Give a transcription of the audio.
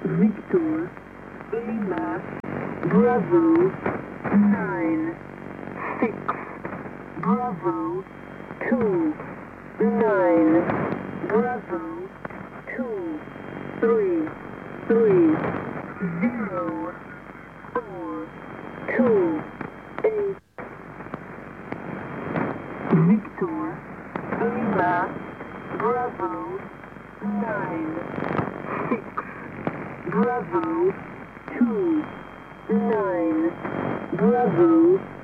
Victor, Lima, Bravo, 9, 6, Bravo, 2, 9, Bravo, 2, 3, 3, 0, 4, 2, 8, Victor, Lima, Bravo, 9, 6, Bravo, 2, 9, Bravo,